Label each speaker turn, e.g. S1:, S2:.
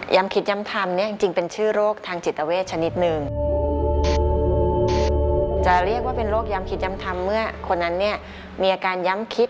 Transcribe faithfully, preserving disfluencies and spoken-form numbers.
S1: ย้ำคิดย้ำทำเนี่ยจริงๆเป็นชื่อโรคทางจิตเวชชนิดหนึ่งจะเรียกว่าเป็นโรคย้ำคิดย้ำทำเมื่อคนนั้นเนี่ยมีอาการย้ำคิด